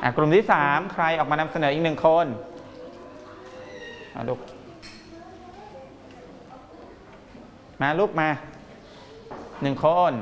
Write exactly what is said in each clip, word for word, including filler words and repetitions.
อ่ะกลุ่มที่สามใครออกมานำเสนออีกหนึ่งคนมาลูกมาลูกมาหนึ่งคน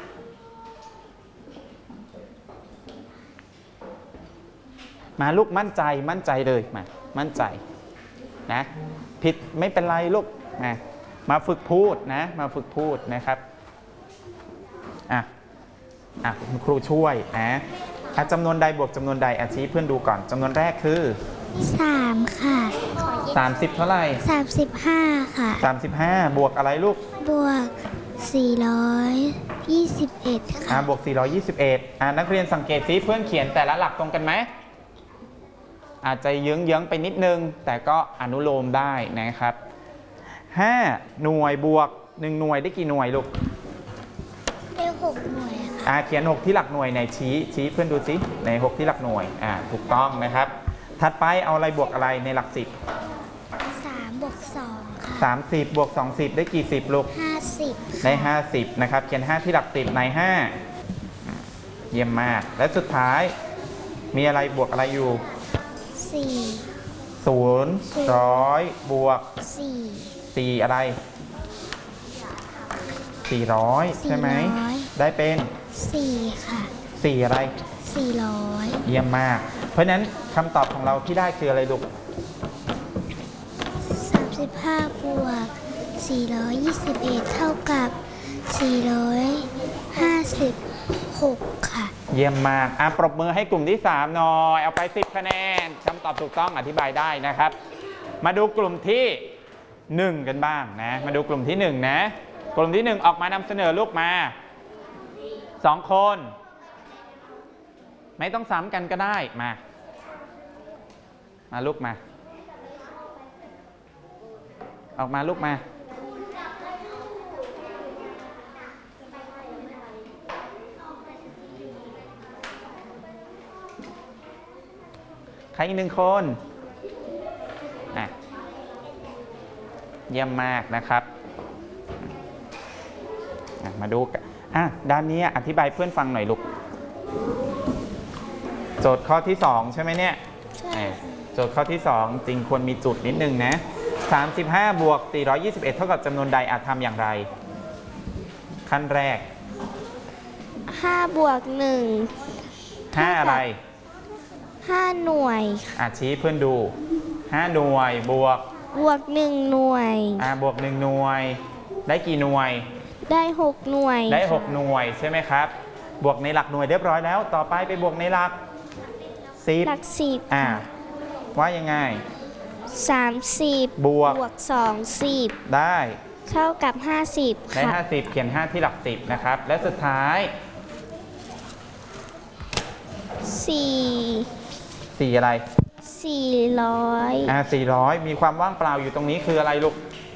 มาลูกมั่นใจมั่นใจเลยมามั่นใจนะผิดไม่เป็นไรลูกมามาฝึกพูดนะมาฝึกพูดนะครับอ่ะอ่ะคุณครูช่วยนะอ่ะจำนวนใดบวกจำนวนใดอาชี้เพื่อนดูก่อนจำนวนแรกคือสามค่ะสามสิบเท่าไหร่สามสิบห้าค่ะสามสิบห้าบวกอะไรลูกบวกสี่ร้อยยี่สิบเอ็ดค่ะอ่ะบวกสี่ร้อยยี่สิบเอ็ดอ่ะนักเรียนสังเกตซิเพื่อนเขียนแต่ละหลักตรงกันไหมอาจจะเยื้องๆไปนิดนึงแต่ก็อนุโลมได้นะครับห้าหน่วยบวกหนึ่งหน่วยได้กี่หน่วยลูกได้หกหน่วยค่ะอ่าเขียนหกที่หลักหน่วยในชี้ชี้เพื่อนดูซิในหกที่หลักหน่วยอ่าถูกต้องนะครับถัดไปเอาอะไรบวกอะไรในหลักสิบสามบวกสองค่ะสามสิบบวกสองสิบได้กี่สิบลูกห้าสิบในห้าสิบนะครับเขียนห้าที่หลักสิบในห้าเยี่ยมมากและสุดท้ายมีอะไรบวกอะไรอยู่สี่ศูนย์ร้อยบวกสี่สี่อะไรสี่ร้อยใช่ไหมได้เป็นสี่ค่ะสี่อะไรสี่ร้อยเยี่ยมมากเพราะฉะนั้นคำตอบของเราที่ได้คืออะไรลูกสามสิบห้าบวกสี่ร้อยยี่สิบเอ็ดเท่ากับสี่ร้อยห้าสิบหกค่ะเยี่ยมมากอ่ะปรบมือให้กลุ่มที่สามหน่อยเอาไปสิบคะแนนคำตอบถูกต้องอธิบายได้นะครับมาดูกลุ่มที่หนึ่งกันบ้างนะมาดูกลุ่มที่หนึ่งนะกลุ่มที่หนึ่งออกมานำเสนอลูกมาสองคนไม่ต้องซ้ำกันก็ได้มามาลูกมาออกมาลูกมาใครอีกหนึ่งคนอ่ะเยี่ยมมากนะครับมาดูกันอ่ะด้านนี้อธิบายเพื่อนฟังหน่อยลูกโจทย์ข้อที่สองใช่ไหมเนี่ยใช่โจทย์ข้อที่สองจริงควรมีจุดนิดนึงนะสามสิบห้าบวกสี่ร้อยยี่สิบเอ็ดเท่ากับจำนวนใดอาจทำอย่างไรขั้นแรกห้าบวกหนึ่งห้าอะไรห้าหน่วยอ่ะชี้เพื่อนดูห้าหน่วยบวกบวกหนึ่งหน่วยอ่ะบวกหนึ่งหน่วยได้กี่หน่วยได้หกหน่วยได้หกหน่วยใช่ไหมครับบวกในหลักหน่วยเรียบร้อยแล้วต่อไปไปบวกในหลักสิบหลักสิบอ่าว่ายังไงสามสิบบวกบวกสองสิบได้เท่ากับห้าสิบได้ห้าสิบเขียนห้าที่หลักสิบนะครับและสุดท้ายสี่สี่อะไรสี่ร้อยอ่าสี่ร้อยมีความว่างเปล่าอยู่ตรงนี้คืออะไรลูก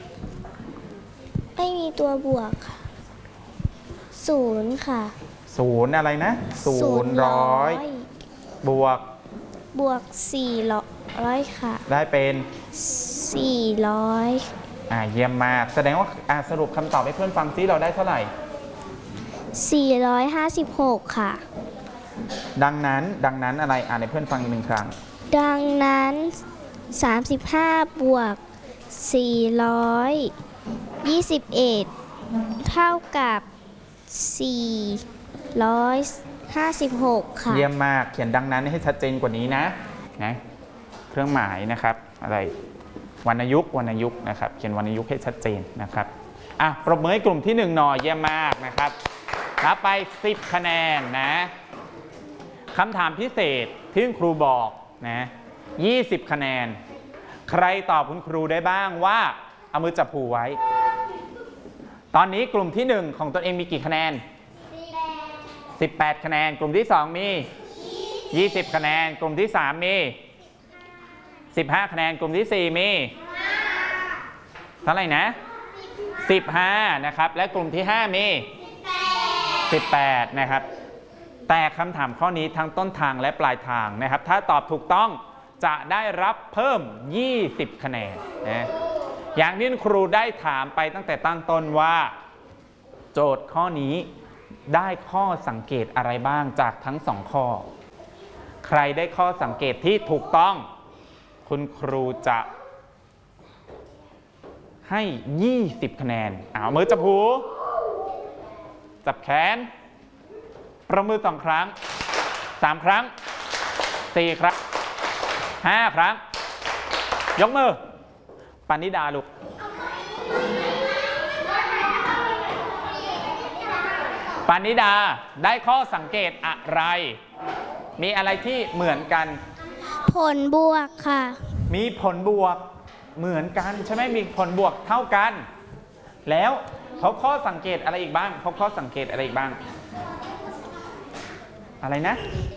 ไม่มีตัวบวกค่ะศูนย์ค่ะศูนย์อะไรนะศูนย์ร้อยบวกบวกสี่ร้อยค่ะได้เป็นสี่ร้อยอ่าเยี่ยมมากแสดงว่าอ่าสรุปคำตอบให้เพื่อนฟังซิเราได้เท่าไหร่สี่ร้อยห้าสิบหกค่ะดังนั้นดังนั้นอะไรอ่านให้เพื่อนฟังอีกหนึ่งครั้งดังนั้นสามสิบห้าบวกสี่ร้อยยี่สิบเอ็ดเท่ากับสี่ร้อยห้าสิบหกค่ะเยี่ยมมากเขียนดังนั้นให้ชัดเจนกว่านี้นะนะเครื่องหมายนะครับอะไรวรรณยุกต์วรรณยุกต์นะครับเขียนวรรณยุกต์ให้ชัดเจนนะครับอ่ะปรบมือให้กลุ่มที่หนึ่งหน่อยเยี่ยมมากนะครับรับไปสิบคะแนนนะคำถามพิเศษที่คุณครูบอกนะยี่สิบคะแนนใครตอบคุณครูได้บ้างว่าเอามือจับหูไว้ตอนนี้กลุ่มที่หนึ่งของตัวเองมีกี่คะแนนสิบแปดคะแนนกลุ่มที่สองมียี่สิบคะแนนกลุ่มที่สามมีสิบห้าคะแนนกลุ่มที่สี่มีเท่าไหร่นะสิบห้านะครับและกลุ่มที่ห้ามีสิบแปดนะครับแต่คำถามข้อนี้ทั้งต้นทางและปลายทางนะครับถ้าตอบถูกต้องจะได้รับเพิ่มยี่สิบคะแนนนะอย่างที่ครูได้ถามไปตั้งแต่ตั้งต้นว่าโจทย์ข้อนี้ได้ข้อสังเกตอะไรบ้างจากทั้งสองข้อใครได้ข้อสังเกตที่ถูกต้องคุณครูจะให้ยี่สิบคะแนนเอามือจับหูจับแขนประมือสองครั้งสามครั้งสี่ครั้งห้าครั้งยกมือปานิดาลูกปานิดาได้ข้อสังเกตอะไรมีอะไรที่เหมือนกันผลบวกค่ะมีผลบวกเหมือนกันใช่ไหมมีผลบวกเท่ากันแล้วเขาข้อสังเกตอะไรอีกบ้างเขาข้อสังเกตอะไรอีกบ้างอะไรนะ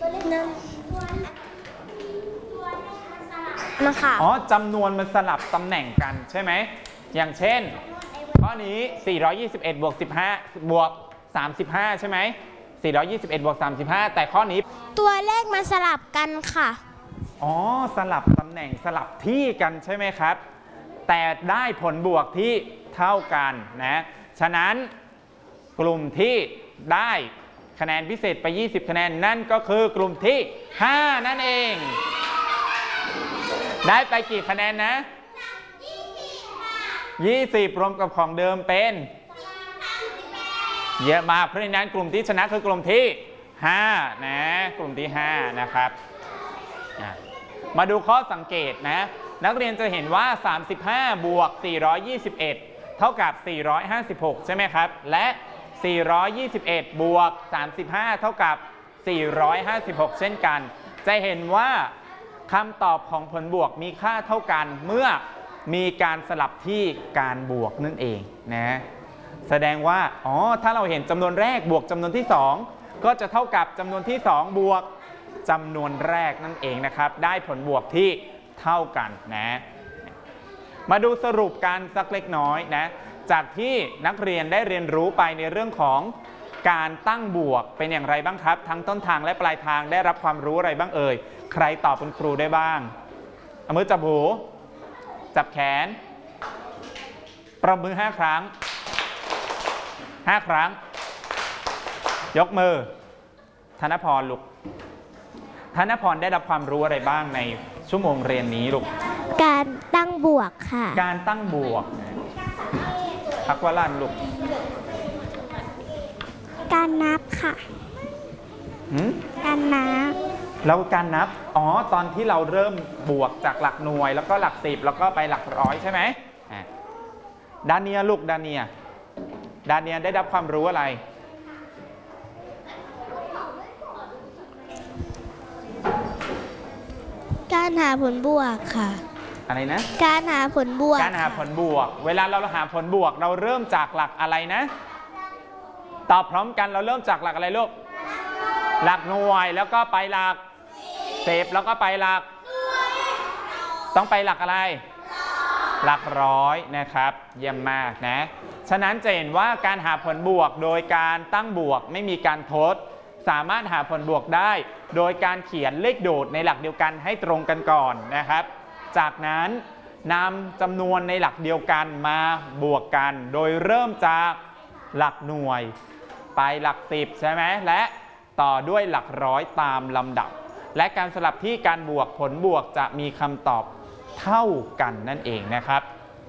มาค่ะอ๋อจำนวนมันสลับตำแหน่งกันใช่ไหมอย่างเช่นข้อนี้สี่ร้อยยี่สิบเอ็ดบวกสิบห้าบวกสามสิบห้าใช่ไหมสี่ร้อยยี่สิบเอ็ดบวกสามสิบห้าแต่ข้อนี้ตัวเลขมันสลับกันค่ะอ๋อสลับตำแหน่งสลับที่กันใช่ไหมครับแต่ได้ผลบวกที่เท่ากันนะฉะนั้นกลุ่มที่ได้คะแนนพิเศษไปยี่สิบคะแนนนั่นก็คือกลุ่มที่ห้านั่นเองได้ไปกี่คะแนนนะยี่สิบรวมกับของเดิมเป็นเยอะมากเพราะฉะนั้นกลุ่มที่ชนะคือกลุ่มที่ห้านะกลุ่มที่ห้านะครับมาดูข้อสังเกตนะนักเรียนจะเห็นว่าสามสิบห้าบวกสี่ร้อยยี่สิบเอ็ดเท่ากับสี่ร้อยห้าสิบหกใช่ไหมครับและสี่ร้อยยี่สิบเอ็ดบวกสามสิบห้าเท่ากับสี่ร้อยห้าสิบหกเช่นกันจะเห็นว่าคำตอบของผลบวกมีค่าเท่ากันเมื่อมีการสลับที่การบวกนั่นเองนะแสดงว่าอ๋อถ้าเราเห็นจำนวนแรกบวกจำนวนที่สองก็จะเท่ากับจำนวนที่สองบวกจำนวนแรกนั่นเองนะครับได้ผลบวกที่เท่ากันนะมาดูสรุปการสักเล็กน้อยนะจากที่นักเรียนได้เรียนรู้ไปในเรื่องของการตั้งบวกเป็นอย่างไรบ้างครับทั้งต้นทางและปลายทางได้รับความรู้อะไรบ้างเอ่ยใครตอบคุณครูได้บ้างเอามือจับหูจับแขนประมือห้าครั้งห้าครั้งยกมือธนพรลูกธนพรได้รับความรู้อะไรบ้างในชั่วโมงเรียนนี้ลูกการตั้งบวกค่ะการตั้งบวกพักวลันลูกการนับค่ะการนับแล้วการนับอ๋อตอนที่เราเริ่มบวกจากหลักหน่วยแล้วก็หลักสิบแล้วก็ไปหลักร้อยใช่ไหมดาเนียลูกดาเนียดาเนียได้รับความรู้อะไรการหาผลบวกค่ะอะไรนะการหาผลบวกการหาผลบวกเวลาเราหาผลบวกเราเริ่มจากหลักอะไรนะตอบพร้อมกันเราเริ่มจากหลักอะไรลูกหลักหน่วยแล้วก็ไปหลักสิบแล้วก็ไปหลักต้องไปหลักอะไรหลักร้อยนะครับเยี่ยมมากนะฉะนั้นจะเห็นว่าการหาผลบวกโดยการตั้งบวกไม่มีการทดสามารถหาผลบวกได้โดยการเขียนเลขโดดในหลักเดียวกันให้ตรงกันก่อนนะครับจากนั้นนำจำนวนในหลักเดียวกันมาบวกกันโดยเริ่มจากหลักหน่วยไปหลักสิบใช่ไหมและต่อด้วยหลักร้อยตามลำดับและการสลับที่การบวกผลบวกจะมีคำตอบเท่ากันนั่นเองนะครับ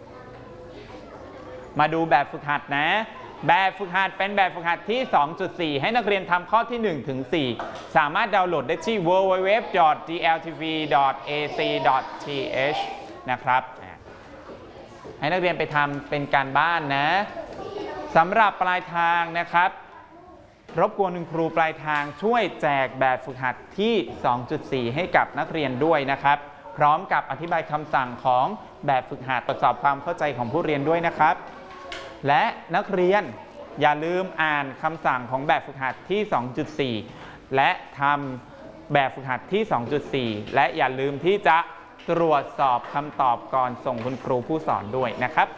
มาดูแบบฝึกหัดนะแบบฝึกหัดเป็นแบบฝึกหัดที่ สองจุดสี่ ให้นักเรียนทำข้อที่หนึ่งถึงสี่สามารถดาวน์โหลดได้ที่ ดับเบิลยู ดับเบิลยู ดับเบิลยู ดอท ดี แอล ที วี ดอท เอ ซี ดอท ที เอช นะครับให้นักเรียนไปทำเป็นการบ้านนะสำหรับปลายทางนะครับรบกวนคุณครูปลายทางช่วยแจกแบบฝึกหัดที่ สองจุดสี่ ให้กับนักเรียนด้วยนะครับพร้อมกับอธิบายคำสั่งของแบบฝึกหัดตรวจสอบความเข้าใจของผู้เรียนด้วยนะครับและนักเรียนอย่าลืมอ่านคำสั่งของแบบฝึกหัดที่ สองจุดสี่ และทำแบบฝึกหัดที่ สองจุดสี่ และอย่าลืมที่จะตรวจสอบคำตอบก่อนส่งคุณครูผู้สอนด้วยนะครับ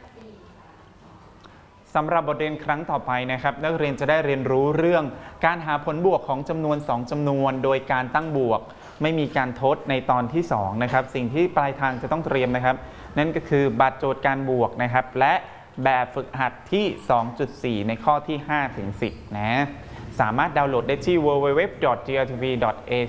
สำหรับบทเรียนครั้งต่อไปนะครับนักเรียนจะได้เรียนรู้เรื่องการหาผลบวกของจำนวนสองจำนวนโดยการตั้งบวกไม่มีการทดในตอนที่สองนะครับสิ่งที่ปลายทางจะต้องเตรียมนะครับนั่นก็คือบัตรโจทย์การบวกนะครับและแบบฝึกหัดที่ สองจุดสี่ ในข้อที่ ห้าถึงสิบ นะสามารถดาวน์โหลดได้ที่ ดับเบิลยู ดับเบิลยู ดับเบิลยู ดอท ดี แอล ที วี ดอท เอ